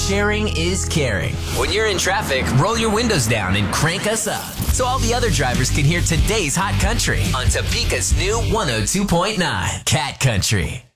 sharing is caring. When you're in traffic, roll your windows down and crank us up so all the other drivers can hear today's hot country on Topeka's new 102.9 Cat Country.